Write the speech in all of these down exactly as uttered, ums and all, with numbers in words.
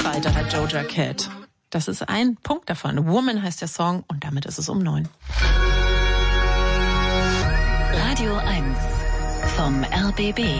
Mitstreiter hat Doja Cat. Das ist ein Punkt davon. Woman heißt der Song und damit ist es um neun. Radio eins vom R B B.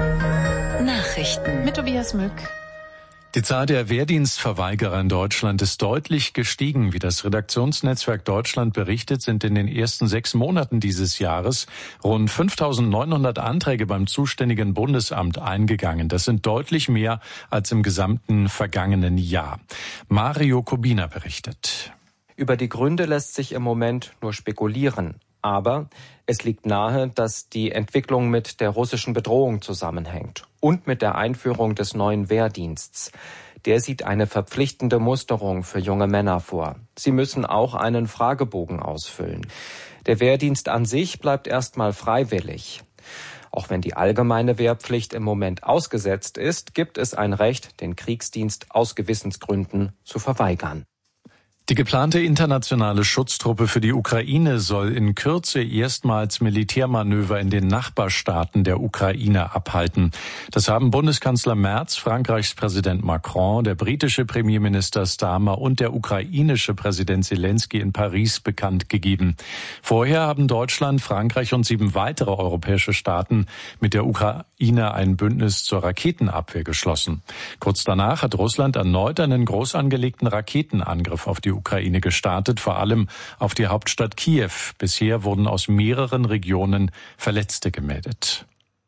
Nachrichten Mit Tobias Mück. Die Zahl der Wehrdienstverweigerer in Deutschland ist deutlich gestiegen. Wie das Redaktionsnetzwerk Deutschland berichtet, sind in den ersten sechs Monaten dieses Jahres rund fünftausendneunhundert Anträge beim zuständigen Bundesamt eingegangen. Das sind deutlich mehr als im gesamten vergangenen Jahr. Mario Kubina berichtet. Über die Gründe lässt sich im Moment nur spekulieren. Aber es liegt nahe, dass die Entwicklung mit der russischen Bedrohung zusammenhängt und mit der Einführung des neuen Wehrdienstes. Der sieht eine verpflichtende Musterung für junge Männer vor. Sie müssen auch einen Fragebogen ausfüllen. Der Wehrdienst an sich bleibt erstmal freiwillig. Auch wenn die allgemeine Wehrpflicht im Moment ausgesetzt ist, gibt es ein Recht, den Kriegsdienst aus Gewissensgründen zu verweigern. Die geplante internationale Schutztruppe für die Ukraine soll in Kürze erstmals Militärmanöver in den Nachbarstaaten der Ukraine abhalten. Das haben Bundeskanzler Merz, Frankreichs Präsident Macron, der britische Premierminister Starmer und der ukrainische Präsident Zelensky in Paris bekannt gegeben. Vorher haben Deutschland, Frankreich und sieben weitere europäische Staaten mit der Ukraine ein Bündnis zur Raketenabwehr geschlossen. Kurz danach hat Russland erneut einen groß angelegten Raketenangriff auf die Ukraine gestartet, vor allem auf die Hauptstadt Kiew. Bisher wurden aus mehreren Regionen Verletzte gemeldet.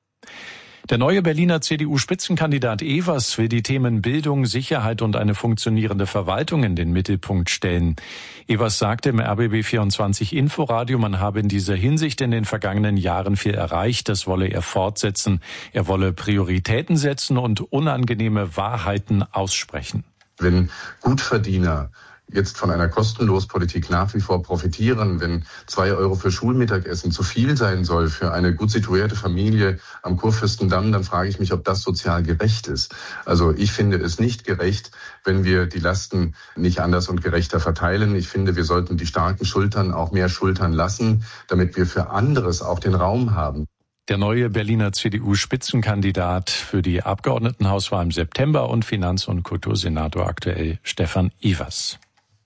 Der neue Berliner C D U-Spitzenkandidat Evers will die Themen Bildung, Sicherheit und eine funktionierende Verwaltung in den Mittelpunkt stellen. Evers sagte im R B B vierundzwanzig Inforadio, man habe in dieser Hinsicht in den vergangenen Jahren viel erreicht. Das wolle er fortsetzen. Er wolle Prioritäten setzen und unangenehme Wahrheiten aussprechen. Wenn Gutverdiener jetzt von einer Kostenlospolitik nach wie vor profitieren, wenn zwei Euro für Schulmittagessen zu viel sein soll für eine gut situierte Familie am Kurfürstendamm, dann frage ich mich, ob das sozial gerecht ist. Also ich finde es nicht gerecht, wenn wir die Lasten nicht anders und gerechter verteilen. Ich finde, wir sollten die starken Schultern auch mehr schultern lassen, damit wir für anderes auch den Raum haben. Der neue Berliner C D U-Spitzenkandidat für die Abgeordnetenhauswahl im September und Finanz- und Kultursenator aktuell Stefan Evers.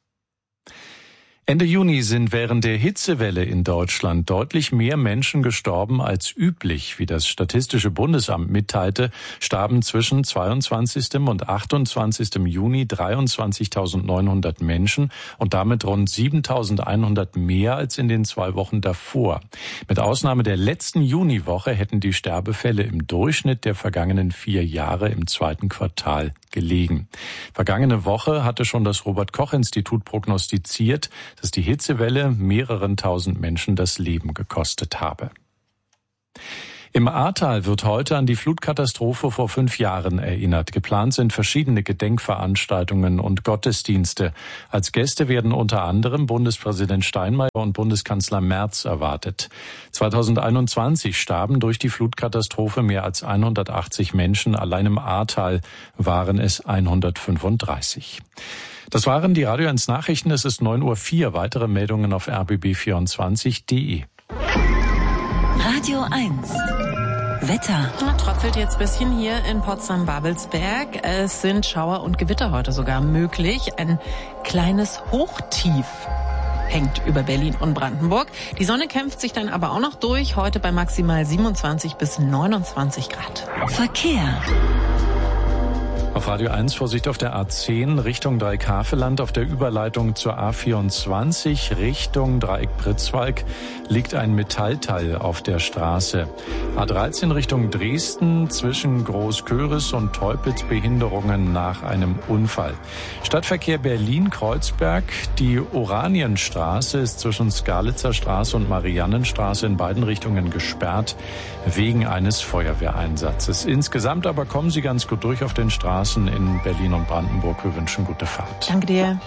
Ende Juni sind während der Hitzewelle in Deutschland deutlich mehr Menschen gestorben als üblich. Wie das Statistische Bundesamt mitteilte, starben zwischen zweiundzwanzigsten und achtundzwanzigsten Juni dreiundzwanzigtausendneunhundert Menschen und damit rund siebentausendeinhundert mehr als in den zwei Wochen davor. Mit Ausnahme der letzten Juniwoche hätten die Sterbefälle im Durchschnitt der vergangenen vier Jahre im zweiten Quartal gelegen. Vergangene Woche hatte schon das Robert-Koch-Institut prognostiziert, dass die Hitzewelle mehreren tausend Menschen das Leben gekostet habe. Im Ahrtal wird heute an die Flutkatastrophe vor fünf Jahren erinnert. Geplant sind verschiedene Gedenkveranstaltungen und Gottesdienste. Als Gäste werden unter anderem Bundespräsident Steinmeier und Bundeskanzler Merz erwartet. zweitausendeinundzwanzig starben durch die Flutkatastrophe mehr als hundertachtzig Menschen. Allein im Ahrtal waren es hundertfünfunddreißig. Das waren die Radio eins Nachrichten. Es ist neun Uhr vier. Weitere Meldungen auf r b b vierundzwanzig punkt d e. Radio eins. Wetter. Na, tröpfelt jetzt ein bisschen hier in Potsdam-Babelsberg. Es sind Schauer und Gewitter heute sogar möglich. Ein kleines Hochtief hängt über Berlin und Brandenburg. Die Sonne kämpft sich dann aber auch noch durch. Heute bei maximal siebenundzwanzig bis neunundzwanzig Grad. Verkehr. Auf Radio eins Vorsicht auf der A zehn Richtung Dreieck-Havelland. Auf der Überleitung zur A vierundzwanzig Richtung Dreieck-Pritzwalk liegt ein Metallteil auf der Straße. A dreizehn Richtung Dresden zwischen Großköris und Teupitz Behinderungen nach einem Unfall. Stadtverkehr Berlin-Kreuzberg. Die Oranienstraße ist zwischen Skalitzer Straße und Mariannenstraße in beiden Richtungen gesperrt wegen eines Feuerwehreinsatzes. Insgesamt aber kommen Sie ganz gut durch auf den Straßen in Berlin und Brandenburg. Wir wünschen gute Fahrt. Danke dir.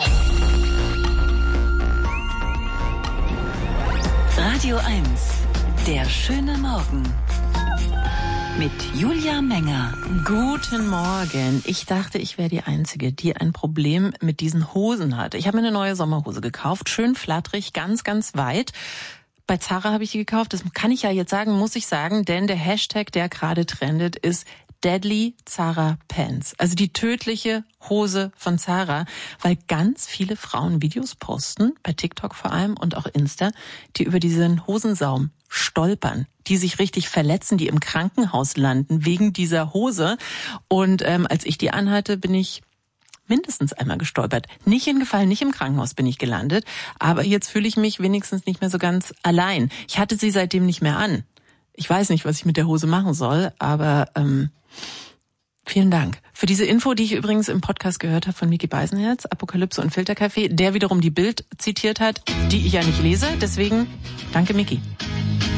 Radio eins. Der schöne Morgen. Mit Julia Menger. Guten Morgen. Ich dachte, ich wäre die Einzige, die ein Problem mit diesen Hosen hat. Ich habe mir eine neue Sommerhose gekauft. Schön flatterig, ganz, ganz weit. Bei Zara habe ich die gekauft. Das kann ich ja jetzt sagen, muss ich sagen, denn der Hashtag, der gerade trendet, ist Deadly Zara Pants, also die tödliche Hose von Zara, weil ganz viele Frauen Videos posten, bei TikTok vor allem und auch Insta, die über diesen Hosensaum stolpern, die sich richtig verletzen, die im Krankenhaus landen wegen dieser Hose. Und ähm, als ich die anhatte, bin ich mindestens einmal gestolpert. Nicht hingefallen, nicht im Krankenhaus bin ich gelandet, aber jetzt fühle ich mich wenigstens nicht mehr so ganz allein. Ich hatte sie seitdem nicht mehr an. Ich weiß nicht, was ich mit der Hose machen soll, aber ähm, vielen Dank für diese Info, die ich übrigens im Podcast gehört habe von Micky Beisenherz, Apokalypse und Filterkaffee, der wiederum die Bild zitiert hat, die ich ja nicht lese. Deswegen danke, Micky.